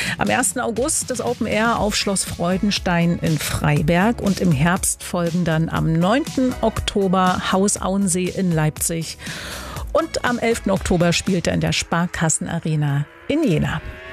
Am 1. August das Open Air auf Schloss Freudenstein in Freiberg und im Herbst folgen dann am 9. Oktober Haus Auensee in Leipzig und am 11. Oktober spielt er in der Sparkassenarena in Jena.